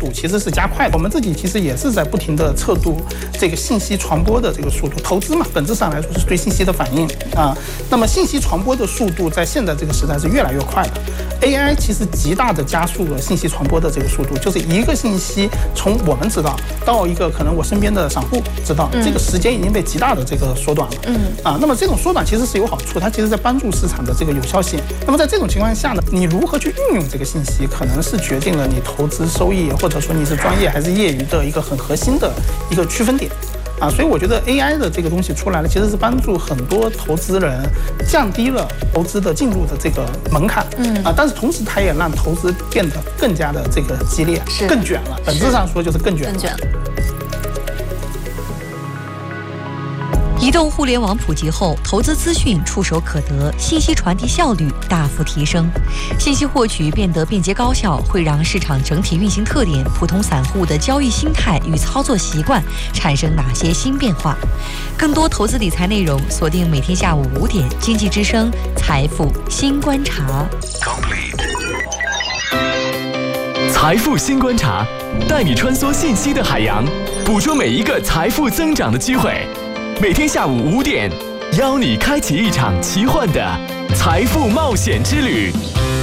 度其实是加快的。我们自己其实也是在不停的测度这个信息传播的这个速度。投资嘛，本质上来说是对信息的反应啊。那么信息传播的速度在现在这个时代是越来越快的。AI 其实极大的加速了信息传播的这个速度，就是一个信息从我们知道到一个可能我身边的散户知道，这个时间已经被极大的这个缩短了。那么这种缩短其实是有好处，它其实在帮助市场的这个有效性。那么在这种情况下呢，你如何去运用这个信息，可能是决定了你投资收益，或者说你是专业还是业余的一个很核心的一个区分点。所以我觉得 AI 的这个东西出来了，其实是帮助很多投资人降低了投资的进入的这个门槛，但是同时它也让投资变得更加的这个激烈，更卷了。本质上说就是更卷了。 移动互联网普及后，投资资讯触手可得，信息传递效率大幅提升，信息获取变得便捷高效，会让市场整体运行特点、普通散户的交易心态与操作习惯产生哪些新变化？更多投资理财内容，锁定每天下午5点，经济之声财富新观察。 财富新观察，带你穿梭信息的海洋，捕捉每一个财富增长的机会。每天下午5点，邀你开启一场奇幻的财富冒险之旅。